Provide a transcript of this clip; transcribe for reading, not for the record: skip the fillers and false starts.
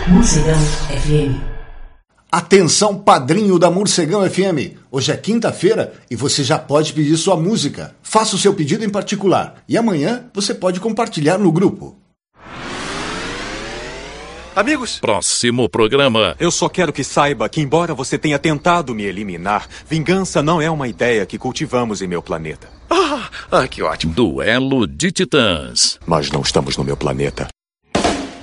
Morcegão FM. Atenção, padrinho da Morcegão FM. Hoje é quinta-feira e você já pode pedir sua música. Faça o seu pedido em particular e amanhã você pode compartilhar no grupo. Amigos, Próximo programa. eu só quero que saiba que, embora você tenha tentado me eliminar, vingança não é uma ideia que cultivamos em meu planeta. Que ótimo. Duelo de Titãs. Mas não estamos no meu planeta.